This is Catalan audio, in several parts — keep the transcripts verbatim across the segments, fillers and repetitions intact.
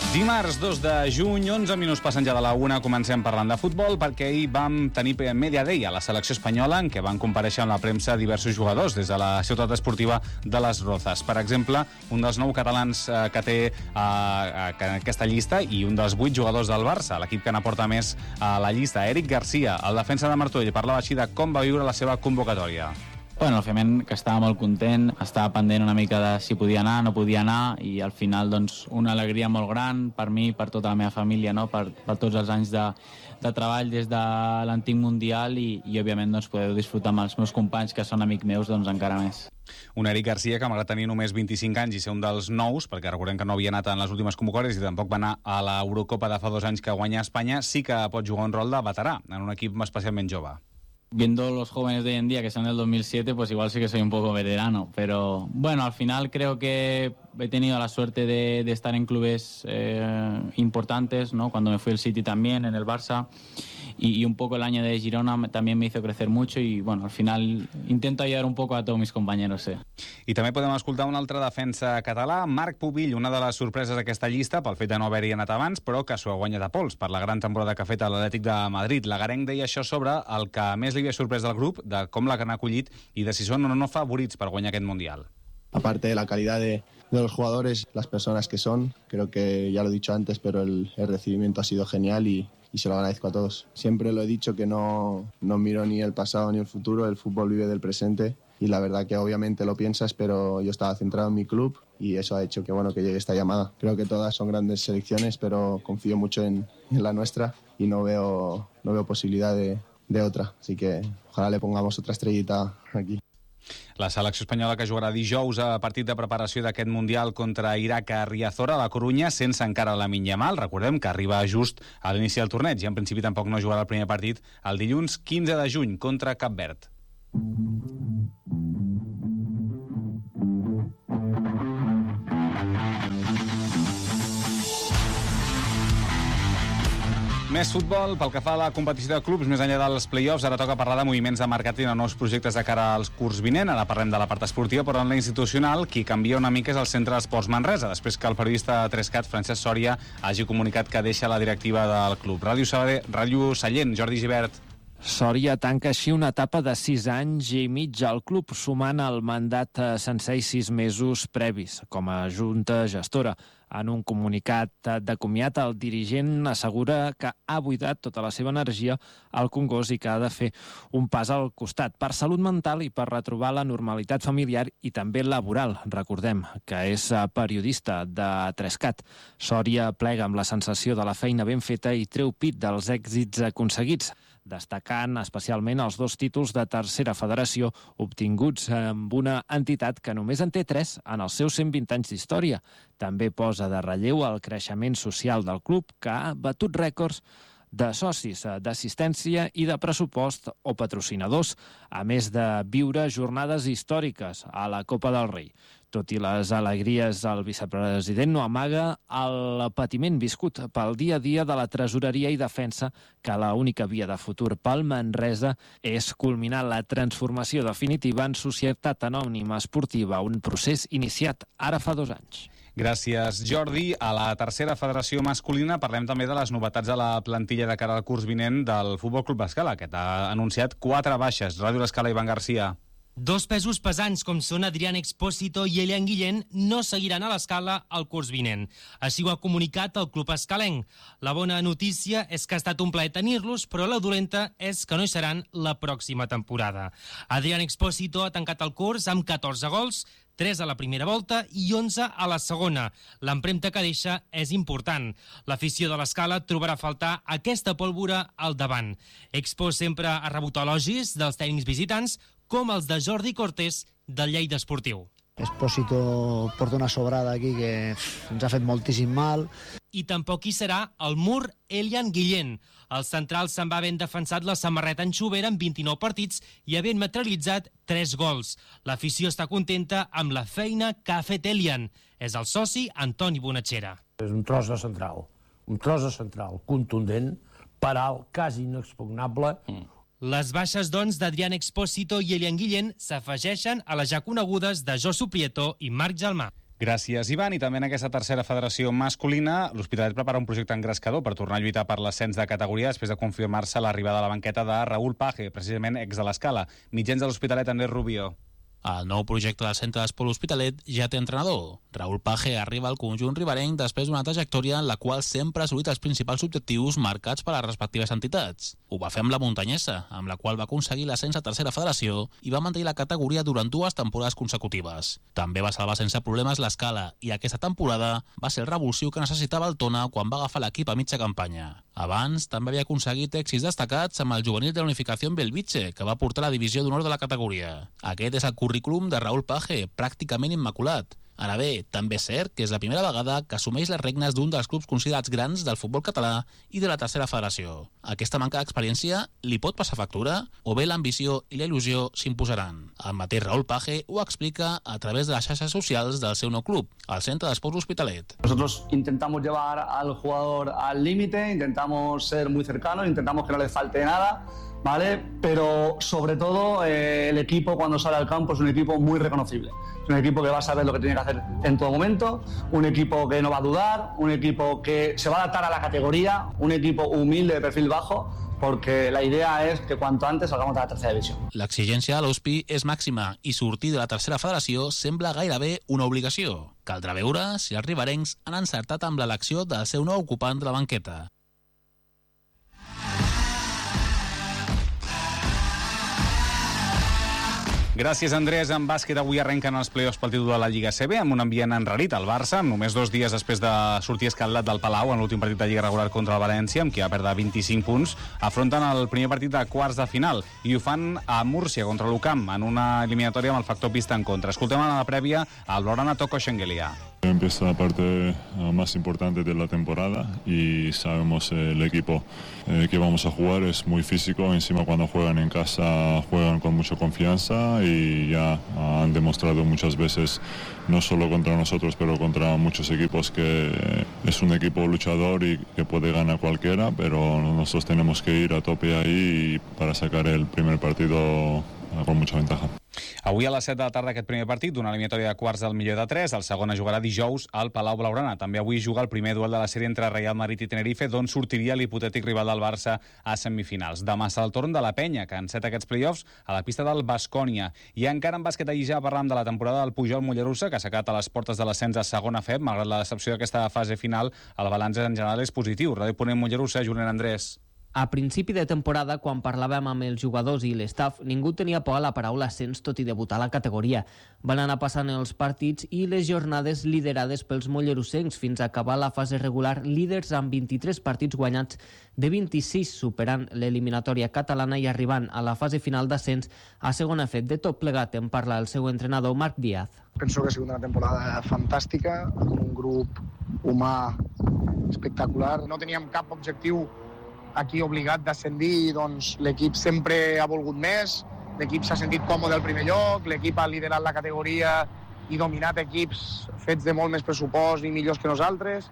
Dimarts dos de juny, onze minuts passen ja de la una, comencem parlant de futbol perquè ahir vam tenir Media Day a la selecció espanyola en què van comparèixer en la premsa diversos jugadors des de la ciutat esportiva de Les Rozas. Per exemple, un dels nou catalans eh, que té eh, aquesta llista i un dels vuit jugadors del Barça, l'equip que n'aporta més a la llista, Eric Garcia, el defensa de Martorell, parlava així de com va viure la seva convocatòria. Bueno, òbviament que estava molt content, estava pendent una mica de si podia anar, no podia anar, i al final doncs una alegria molt gran per mi, per tota la meva família, no? per, per tots els anys de, de treball des de l'antic Mundial i, i òbviament doncs, poder disfrutar amb els meus companys que són amics meus doncs encara més. Un Eric Garcia que malgrat tenir només vint-i-cinc anys i ser un dels nous, perquè recordem que no havia anat en les últimes convocatòries i tampoc va anar a l'Eurocopa de fa dos anys que guanya Espanya, sí que pot jugar un rol de veterà en un equip especialment jove. Viendo los jóvenes de hoy en día que son del dos mil siete, pues igual sí que soy un poco veterano, pero bueno, al final creo que he tenido la suerte de, de estar en clubes eh, importantes, ¿no? Cuando me fui al City también, en el Barça, y, y un poco el año de Girona también me hizo crecer mucho y bueno, al final intento ayudar un poco a todos mis compañeros. Sí. I també podem escoltar un altre defensa català, Marc Pubill, una de les sorpreses d'aquesta llista pel fet de no haver-hi anat abans, però que s'ho ha guanyat a pols per la gran temporada que ha fet a l'Atlètic de Madrid. L'agarenc deia això sobre el que més li havia sorprès del grup, de com l'han acollit i de si són o no favorits per guanyar aquest Mundial. Aparte de la calidad de, de los jugadores, las personas que son, creo que ya lo he dicho antes, pero el, el recibimiento ha sido genial y, y se lo agradezco a todos. Siempre lo he dicho que no, no miro ni el pasado ni el futuro, el fútbol vive del presente y la verdad que obviamente lo piensas, pero yo estaba centrado en mi club y eso ha hecho que, bueno, que llegue esta llamada. Creo que todas son grandes selecciones, pero confío mucho en, en la nuestra y no veo, no veo posibilidad de, de otra, así que ojalá le pongamos otra estrellita aquí. La selecció espanyola que jugarà dijous a partit de preparació d'aquest Mundial contra Iraq a Riazor, a la Corunya, sense encara Lamine Yamal. Recordem que arriba just a l'inici del torneig i en principi tampoc no jugarà el primer partit el dilluns quinze de juny contra Cap Verd. Més futbol, pel que fa a la competició de clubs, més enllà dels play-offs, ara toca parlar de moviments de mercat i de nous projectes de cara als curs vinent. Ara parlem de la part esportiva, però en la institucional, qui canvia una mica és el Centre d'Esports Manresa, després que el periodista Trescat, Francesc Sòria, hagi comunicat que deixa la directiva del club. Ràdio Sabadell, Ràdio Sallent, Jordi Gibert. Sòria tanca així una etapa de sis anys i mig al club, sumant el mandat sencer i sis mesos previs com a junta gestora. En un comunicat de comiat, el dirigent assegura que ha buidat tota la seva energia al Congost i que ha de fer un pas al costat per salut mental i per retrobar la normalitat familiar i també laboral. Recordem que és periodista de Trescat. Sòria plega amb la sensació de la feina ben feta i treu pit dels èxits aconseguits, destacant especialment els dos títols de tercera federació obtinguts amb una entitat que només en té tres en els seus cent vint anys d'història. També posa de relleu el creixement social del club, que ha batut rècords de socis, d'assistència i de pressupost o patrocinadors, a més de viure jornades històriques a la Copa del Rei. Tot i les alegries, el vicepresident no amaga el patiment viscut pel dia a dia de la tresoreria i defensa que l'única via de futur pel Manresa és culminar la transformació definitiva en societat anònima esportiva, un procés iniciat ara fa dos anys. Gràcies, Jordi. A la tercera federació masculina parlem també de les novetats a la plantilla de cara al curs vinent del Futbol Club L'Escala, que ha anunciat quatre baixes. Ràdio L'Escala, Ivan Garcia. Dos pesos pesants com són Adrián Expósito i Elian Guillén no seguiran a l'Escala el curs vinent. Així ho ha comunicat el club escalenc. La bona notícia és que ha estat un plaer tenir-los, però la dolenta és que no hi seran la pròxima temporada. Adrián Expósito ha tancat el curs amb catorze gols, tres a la primera volta i onze a la segona. L'empremta que deixa és important. L'afició de l'Escala trobarà a faltar aquesta pólvora al davant. Expo sempre ha rebut elogis dels tècnics visitants, com els de Jordi Cortés del Lleida Esportiu. Expósito porta una sobrada aquí que ens ha fet moltíssim mal. I tampoc hi serà el mur Elian Guillén. El central se'n va havent defensat la samarreta anxovera en vint-i-nou partits i havent materialitzat tres gols. L'afició està contenta amb la feina que ha fet Elian. És el soci Antoni Bonatxera. És un tros de central, un tros de central contundent, per alt, quasi inexpugnable. Mm. Les baixes, doncs, d'Adrián Expósito i Elian Guillén s'afegeixen a les ja conegudes de Josu Prieto i Marc Gelmà. Gràcies, Ivan. I també en aquesta tercera federació masculina, l'Hospitalet prepara un projecte engrescador per tornar a lluitar per l'ascens de categoria després de confirmar-se l'arribada a la banqueta de Raúl Page, precisament ex de l'Escala. Mitjans de l'Hospitalet, Andrés Rubio. El nou projecte del centre d'esport L'Hospitalet ja té entrenador. Raúl Page arriba al conjunt riberenc després d'una trajectòria en la qual sempre ha assolit els principals objectius marcats per les respectives entitats. Ho va fer amb la Muntanyesa, amb la qual va aconseguir l'ascens a tercera federació i va mantenir la categoria durant dues temporades consecutives. També va salvar sense problemes l'Escala i aquesta temporada va ser el revulsiu que necessitava el Tona quan va agafar l'equip a mitja campanya. Abans també havia aconseguit èxits destacats amb el juvenil de la Unificació Belvitge, que va portar la divisió d'honor de la categoria. Aquest és el currículum de Raúl Page, pràcticament immaculat. Ara bé, també és cert que és la primera vegada que assumeix les regnes d'un dels clubs considerats grans del futbol català i de la tercera federació. Aquesta manca d'experiència li pot passar factura o bé l'ambició i la il·lusió s'imposaran. El mateix Raúl Page ho explica a través de les xarxes socials del seu nou club, el Centre d'Esports L'Hospitalet. Nosotros intentamos llevar al jugador al límite, intentamos ser muy cercanos, intentamos que no le falte nada, ¿vale? Pero sobre todo eh, el equipo cuando sale al campo es un equipo muy reconocible. Es un equipo que va a saber lo que tiene que hacer en todo momento, un equipo que no va a dudar, un equipo que se va a adaptar a la categoría, un equipo humilde de perfil bajo, porque la idea es que cuanto antes salgamos de la tercera división. L'exigència de l'Hospi és màxima i sortir de la tercera federació sembla gairebé una obligació. Caldrà veure si els riberencs han encertat amb l'elecció del seu nou ocupant de la banqueta. Gràcies, Andrés. En bàsquet avui arrenquen els play-offs pel títol de la Lliga C B amb un ambient enrarit al Barça, només dos dies després de sortir escaldat del Palau en l'últim partit de Lliga regular contra el València, amb qui va perdre vint-i-cinc punts. Afronten el primer partit de quarts de final i ho fan a Múrcia contra l'Ucam en una eliminatòria amb el factor pista en contra. Escoltem a la prèvia al Blaugrana Toko Shengelia. Empieza la parte uh, más importante de la temporada y sabemos eh, el equipo eh, que vamos a jugar es muy físico, encima cuando juegan en casa juegan con mucha confianza y ya uh, han demostrado muchas veces, no solo contra nosotros, pero contra muchos equipos, que eh, es un equipo luchador y que puede ganar cualquiera, pero nosotros tenemos que ir a tope ahí para sacar el primer partido uh, con mucha ventaja. Avui a les set de la tarda aquest primer partit, d'una eliminatòria de quarts del millor de tres. El segon es jugarà dijous al Palau Blaugrana. També avui juga el primer duel de la sèrie entre Real Madrid i Tenerife, d'on sortiria l'hipotètic rival del Barça a semifinals. Demà serà el torn de la Penya, que enceta aquests play-offs a la pista del Baskonia. I encara en bàsquet allí ja parlam de la temporada del Pujol Mollerussa, que s'ha quedat a les portes de l'ascens a segona F E B. Malgrat la decepció d'aquesta fase final, el balanç en general és positiu. Ràdio Ponent Mollerussa, Julián Andrés. A principi de temporada, quan parlàvem amb els jugadors i l'estaf, ningú tenia por a la paraula ascens, tot i debutar a la categoria. Van anar passant els partits i les jornades liderades pels mollerussencs fins a acabar la fase regular líders amb vint-i-tres partits guanyats de vint-i-sis, superant l'eliminatòria catalana i arribant a la fase final d'ascens a segona F E B. De tot plegat en parla el seu entrenador Marc Díaz. Penso que ha sigut una temporada fantàstica, amb un grup humà espectacular. No teníem cap objectiu aquí obligat d'ascendir, doncs l'equip sempre ha volgut més, l'equip s'ha sentit còmode al primer lloc, l'equip ha liderat la categoria i dominat equips fets de molt més pressupost i millors que nosaltres,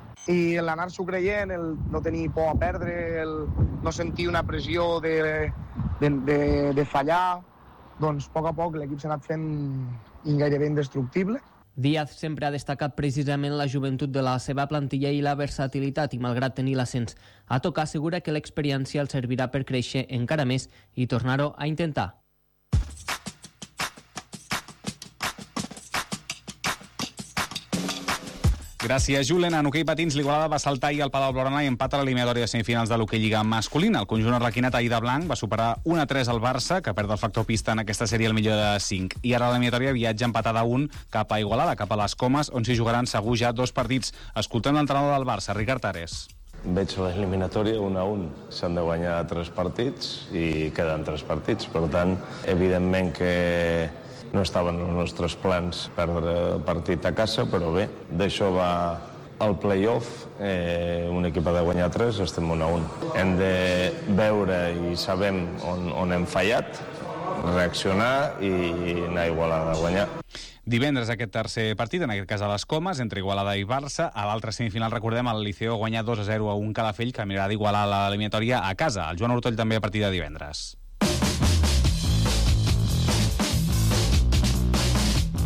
i l'anar-s'ho creient, el no tenir por a perdre, el no sentir una pressió de, de, de, de fallar, doncs a poc a poc l'equip s'ha anat fent gairebé indestructible. Díaz sempre ha destacat precisament la joventut de la seva plantilla i la versatilitat, i malgrat tenir l'ascens a tocar, assegura que l'experiència el servirà per créixer encara més i tornar-ho a intentar. Gràcies, Julen. En hoquei patins, l'Igualada va saltar ahir al Palau Blaugrana i empata l'eliminatòria de semifinals de l'hoquei lliga masculina. El conjunt arlequinat ahir de blanc va superar un a tres al Barça, que perd el factor pista en aquesta sèrie al millor de cinc. I ara l'eliminatòria viatja empatada a un cap a Igualada, cap a les Comes, on s'hi jugaran segur ja dos partits. Escoltem l'entrenador del Barça, Ricard Ares. Veig l'eliminatòria un a un. S'han de guanyar tres partits i queden tres partits. Per tant, evidentment que no estaven els nostres plans perdre el partit a casa, però bé, d'això va el play-off. Eh, un equip ha de guanyar tres, estem un a un. Hem de veure i sabem on, on hem fallat, reaccionar i anar a Igualada a guanyar. Divendres aquest tercer partit, en aquest cas a les Comes, entre Igualada i Barça. A l'altre semifinal, recordem, el Liceo guanyar dos a zero a un Calafell, que mirarà d'igualar l'eliminatòria a casa. El Joan Ortoll també a partir de divendres. En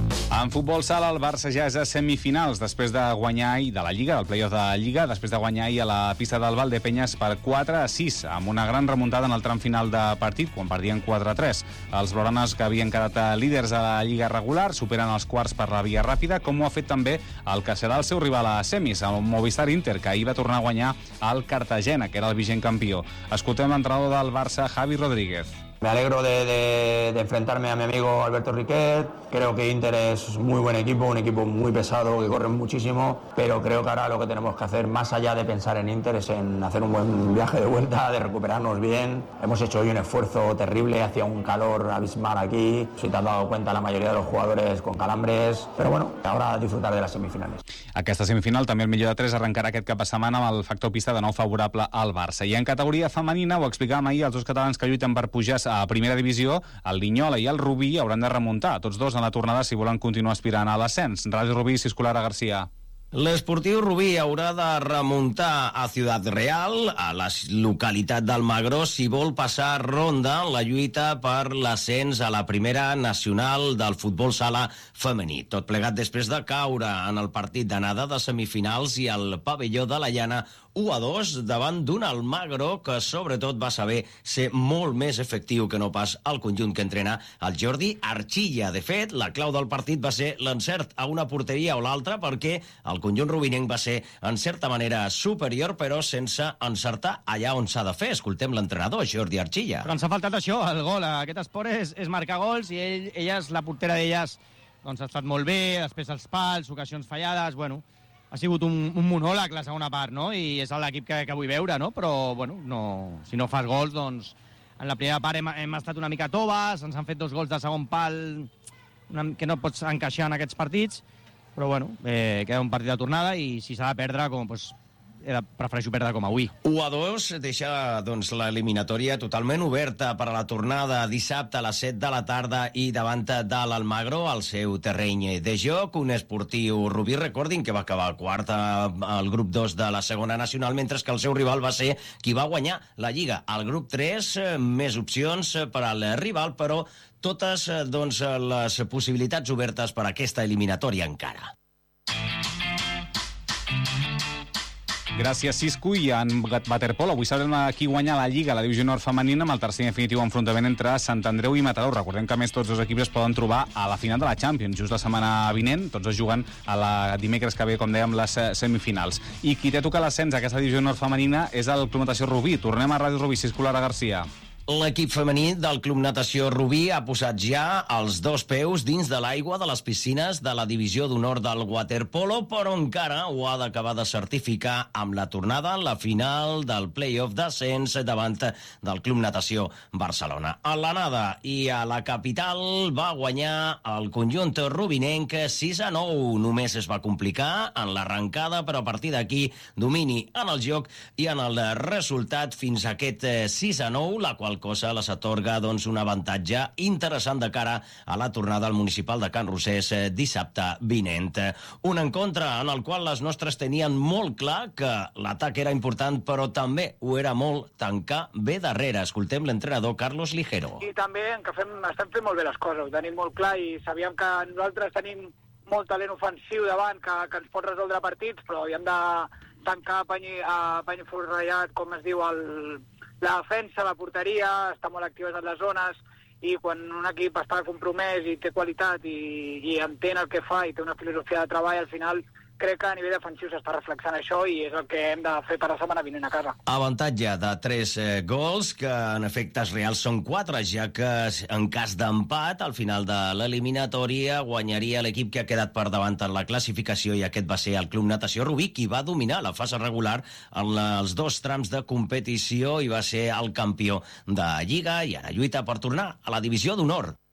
En futbol sala, el Barça ja és a semifinals després de guanyar ahir de la Lliga, del play-off de la Lliga, després de guanyar ahir a la pista del Valdepeñas per quatre a sis, amb una gran remuntada en el tram final de partit, quan perdien quatre a tres. Els blaugranes, que havien quedat líders a la Lliga regular, superen els quarts per la via ràpida, com ho ha fet també el que serà el seu rival a semis, el Movistar Inter, que ahir va tornar a guanyar al Cartagena, que era el vigent campió. Escoltem l'entrenador del Barça, Javi Rodríguez. Me alegro de, de, de enfrentarme a mi amigo Alberto Riquet. Creo que Inter es muy buen equipo, un equipo muy pesado, que corre muchísimo, pero creo que ahora lo que tenemos que hacer, más allá de pensar en Inter, es en hacer un buen viaje de vuelta, de recuperarnos bien. Hemos hecho hoy un esfuerzo terrible, hacía un calor abismal aquí. Si te has dado cuenta, la mayoría de los jugadores con calambres, pero bueno, ahora disfrutar de las semifinales. Aquesta semifinal, també el millor de tres, arrencarà aquest cap de setmana amb el factor pista de nou favorable al Barça. I en categoria femenina, ho explicàvem ahir, els dos catalans que lluiten per pujar a primera divisió, el Linyola i el Rubí hauran de remuntar, tots dos en la tornada, si volen continuar aspirant a l'ascens. Ràdio Rubí, Ciscolara Garcia. L'esportiu Rubí haurà de remuntar a Ciutat Real, a la localitat d'Almagro, si vol passar ronda en la lluita per l'ascens a la primera nacional del futbol sala femení. Tot plegat després de caure en el partit d'anada de semifinals i al pavelló de la Llana u a dos davant d'un Almagro que sobretot va saber ser molt més efectiu que no pas el conjunt que entrena el Jordi Archilla. De fet, la clau del partit va ser l'encert a una porteria o l'altra, perquè el conjunt rubinenc va ser en certa manera superior, però sense encertar allà on s'ha de fer. Escoltem l'entrenador, Jordi Archilla. Però ens ha faltat això, el gol. Aquest esport és, és marcar gols i ell, elles, la portera d'elles, doncs ha estat molt bé, després els pals, ocasions fallades, bueno, ha sigut un, un monòleg la segona part, no? I és l'equip que, que vull veure, no? Però, bueno, no, si no fas gols, doncs en la primera part hem, hem estat una mica toves, ens han fet dos gols de segon pal una, que no pots encaixar en aquests partits, però, bueno, eh, queda un partit de tornada i si s'ha de perdre, com, doncs, prefereixo perdre com avui. u a dos deixa doncs, l'eliminatòria totalment oberta per a la tornada dissabte a les set de la tarda i davant de l'Almagro, al seu terreny de joc. Un esportiu Rubí, recordin que va acabar quart al grup dos de la segona nacional, mentre que el seu rival va ser qui va guanyar la Lliga. Al grup tres, més opcions per al rival, però totes doncs, les possibilitats obertes per a aquesta eliminatòria encara. Gràcies, Cisco. I en waterpolo, avui sabrem qui guanya la Lliga, la divisió nord femenina, amb el tercer i definitiu enfrontament entre Sant Andreu i Mataró. Recordem que, a més, tots dos equips es poden trobar a la final de la Champions, just la setmana vinent. Tots dos juguen a la dimecres que ve, com dèiem, les semifinals. I qui té a tocar l'ascens a aquesta divisió nord femenina és el Club Natació Rubí. Tornem a Ràdio Rubí, Ciscolara Garcia. L'equip femení del Club Natació Rubí ha posat ja els dos peus dins de l'aigua de les piscines de la divisió d'honor del waterpolo, però encara ho ha d'acabar de certificar amb la tornada en la final del play-off d'ascens davant del Club Natació Barcelona. A l'anada i a la capital va guanyar el conjunt rubinenc sis a nou. Només es va complicar en l'arrencada, però a partir d'aquí domini en el joc i en el resultat fins a aquest sis a nou, la qual cosa les atorga doncs, un avantatge interessant de cara a la tornada al municipal de Can Rosés dissabte vinent. Un encontre en el qual les nostres tenien molt clar que l'atac era important, però també ho era molt tancar bé darrere. Escoltem l'entrenador Carlos Ligero. I també que fem, estem fent molt bé les coses, ho tenim molt clar i sabíem que nosaltres tenim molt talent ofensiu davant que, que ens pot resoldre partits, però havíem de tancar a pany, a pany forrellat, com es diu, el... la defensa, la porteria, està molt actives en les zones i quan un equip està compromès i té qualitat i, i entén el que fa i té una filosofia de treball, al final crec que a nivell defensiu s'està reflexant això i és el que hem de fer per la setmana vinent a casa. Avantatge de tres eh, gols, que en efectes reals són quatre, ja que en cas d'empat, al final de l'eliminatòria guanyaria l'equip que ha quedat per davant en la classificació, i aquest va ser el Club Natació Rubí, qui va dominar la fase regular en els dos trams de competició i va ser el campió de Lliga i ara lluita per tornar a la divisió d'honor.